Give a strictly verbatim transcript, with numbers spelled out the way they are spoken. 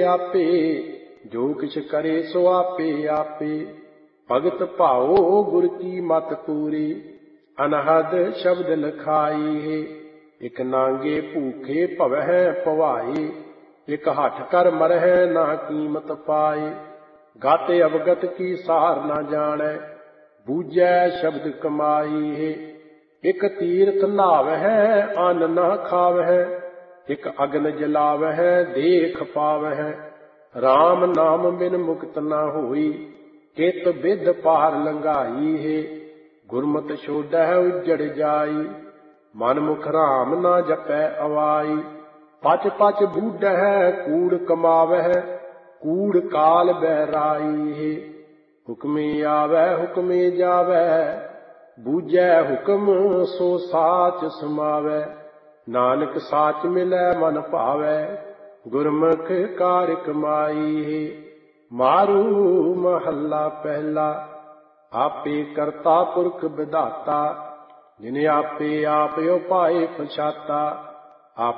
आपे, जो किछ करे सो आपे आपे। भगत भाओ गुर की मत पूरी, अनहद शब्द लखाई है। एक नांगे भूखे भवह पवाए, एक हठ कर मरह ना कीमत पाए। गाते अवगत की सार ना जाने, बूझै शब्द कमाई है। एक तीर्थ नावह अन्न न खावह, एक अग्न जलावह देख पावह। राम नाम बिन मुक्त न होई, कित बिद पार लंघाई है। गुरमत छोड़ह उजड़ जाई, मन मुख राम ना जपै अवाई। पच पच बूढ़ह कूड़ कमावह, कूड़ काल बैराई है। हुक्मे आवै हुक्मे जावै, बूझै हुक्म सो साच समावै। नानक साच मिलै मन भावै, गुरमुख कार कमाई है। मारू महला पहला, आपे करता पुरख विधाता। जिन आपे आप उपाय पछाता,